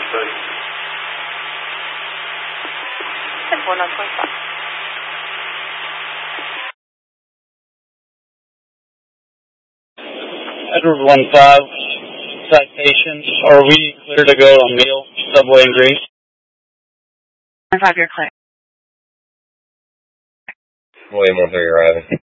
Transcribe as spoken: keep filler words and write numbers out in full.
thirty. ten four nine twenty-five. Edward one five, citation. Are we clear to go on Meal, Subway, and Greece? one five, you're clear. William one three, arriving.